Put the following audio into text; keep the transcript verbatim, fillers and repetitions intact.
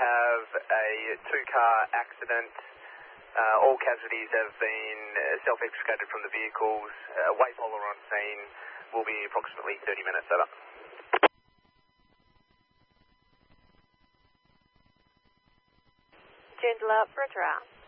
have a two-car accident. Uh, all casualties have been self-extricated from the vehicles. Uh, Wave hauler on scene will be approximately thirty minutes. Over. Joondalup for a trial.